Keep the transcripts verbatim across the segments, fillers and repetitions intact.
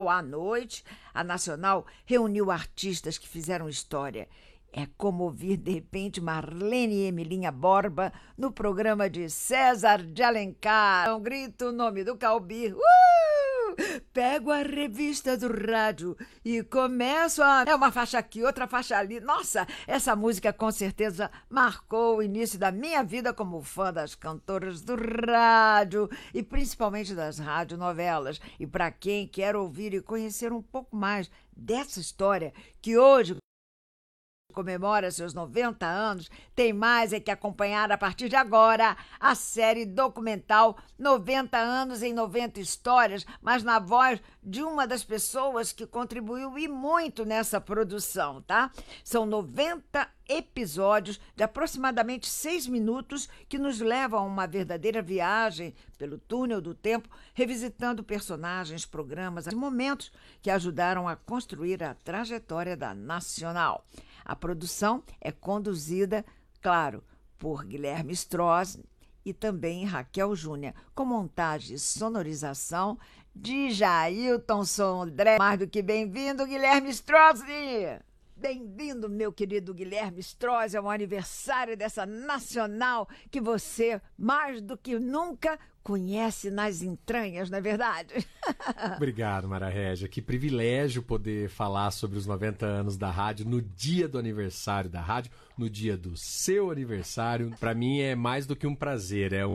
Nacional à noite. A Nacional reuniu artistas que fizeram história. É como ouvir, de repente, Marlene e Emilinha Borba no programa de César de Alencar. Então, grito o nome do Calbi. Uh! Pego a revista do rádio e começo a... É uma faixa aqui, outra faixa ali. Nossa, essa música com certeza marcou o início da minha vida como fã das cantoras do rádio e principalmente das radionovelas. E para quem quer ouvir e conhecer um pouco mais dessa história que hoje comemora seus noventa anos, tem mais é que acompanhar a partir de agora a série documental noventa anos em noventa histórias, mas na voz de uma das pessoas que contribuiu e muito nessa produção, tá? São noventa episódios de aproximadamente seis minutos que nos levam a uma verdadeira viagem pelo túnel do tempo, revisitando personagens, programas e momentos que ajudaram a construir a trajetória da Nacional. A produção é conduzida, claro, por Guilherme Strozzi e também Raquel Júnior, com montagem e sonorização de Jailton Sodré. Mais do que bem-vindo, Guilherme Strozzi! Bem-vindo, meu querido Guilherme Strozzi, ao aniversário dessa Nacional que você, mais do que nunca, conhece nas entranhas, não é verdade? Obrigado, Mara Régia. Que privilégio poder falar sobre os noventa anos da rádio no dia do aniversário da rádio, no dia do seu aniversário. Para mim é mais do que um prazer, é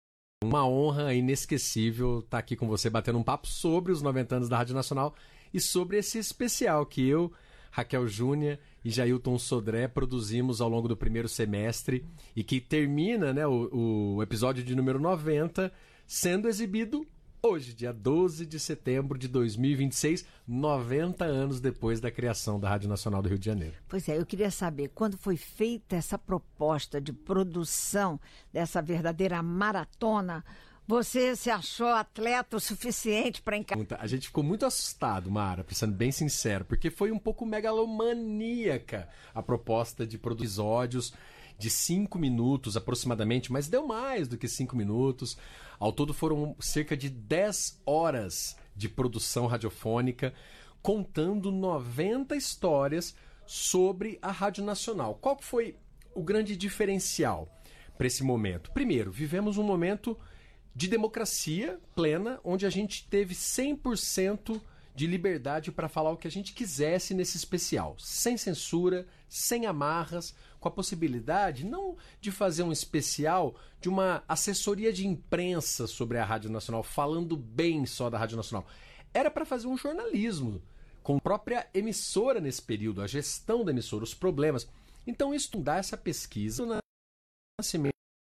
uma honra inesquecível estar aqui com você batendo um papo sobre os noventa anos da Rádio Nacional e sobre esse especial que eu, Raquel Júnior e Jailton Sodré produzimos ao longo do primeiro semestre e que termina, né, o, o episódio de número noventa sendo exibido hoje, dia doze de setembro de dois mil e vinte e seis, noventa anos depois da criação da Rádio Nacional do Rio de Janeiro. Pois é, eu queria saber, quando foi feita essa proposta de produção dessa verdadeira maratona, você se achou atleta o suficiente para encarar? A gente ficou muito assustado, Mara, pra ser bem sincero, porque foi um pouco megalomaníaca a proposta de produzir episódios de cinco minutos aproximadamente, mas deu mais do que cinco minutos. Ao todo foram cerca de dez horas de produção radiofônica, contando noventa histórias sobre a Rádio Nacional. Qual foi o grande diferencial para esse momento? Primeiro, vivemos um momento de democracia plena, onde a gente teve cem por cento de liberdade para falar o que a gente quisesse nesse especial, sem censura, sem amarras, com a possibilidade não de fazer um especial de uma assessoria de imprensa sobre a Rádio Nacional, falando bem só da Rádio Nacional. Era para fazer um jornalismo com a própria emissora nesse período, a gestão da emissora, os problemas. Então, estudar essa pesquisa, o nascimento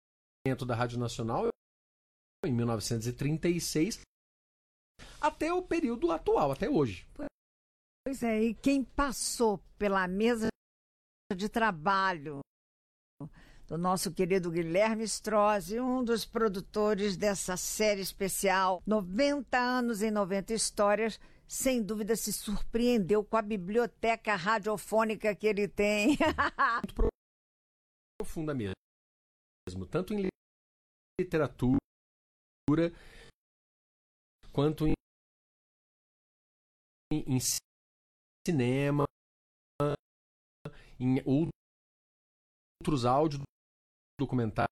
da Rádio Nacional em mil novecentos e trinta e seis até o período atual, até hoje. Pois é, e quem passou pela mesa de trabalho do nosso querido Guilherme Strozzi, um dos produtores dessa série especial noventa anos em noventa histórias, sem dúvida se surpreendeu com a biblioteca radiofônica que ele tem. Muito profunda mesmo, tanto em literatura quanto em, em cinema, em outros áudios documentários,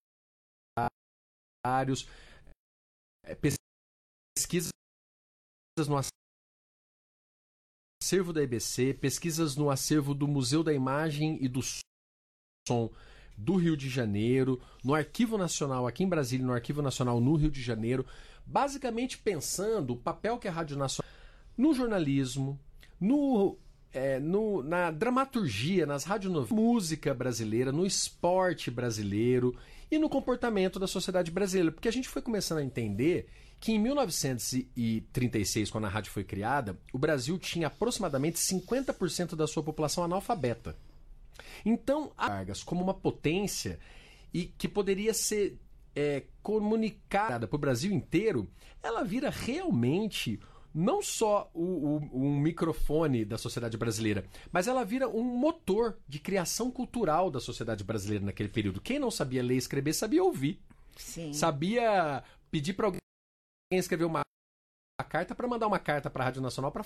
pesquisas no acervo da E B C, pesquisas no acervo do Museu da Imagem e do Som do Rio de Janeiro, no Arquivo Nacional aqui em Brasília, no Arquivo Nacional no Rio de Janeiro, basicamente pensando o papel que a Rádio Nacional no jornalismo, no, é, no, na dramaturgia, nas radionovelas, música brasileira, no esporte brasileiro e no comportamento da sociedade brasileira, porque a gente foi começando a entender que em mil novecentos e trinta e seis, quando a rádio foi criada, o Brasil tinha aproximadamente cinquenta por cento da sua população analfabeta. Então, a Vargas, como uma potência e que poderia ser é, comunicada para o Brasil inteiro, ela vira realmente não só o, o, um microfone da sociedade brasileira, mas ela vira um motor de criação cultural da sociedade brasileira naquele período. Quem não sabia ler e escrever, sabia ouvir. Sim. Sabia pedir para alguém escrever uma, uma carta para mandar uma carta para a Rádio Nacional para